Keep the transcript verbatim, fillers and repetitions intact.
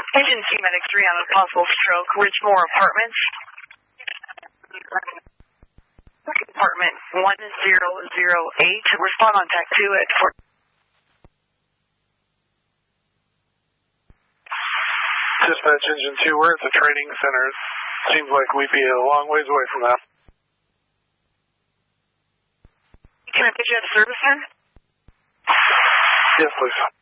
Engine two Medic three on a possible stroke, Ridgemore Apartments. Apartment one zero zero eight, respond on TAC two at four. Dispatch Engine two, we're at the training center. Seems like we'd be a long ways away from that. Can I put you at service then? Yes, please.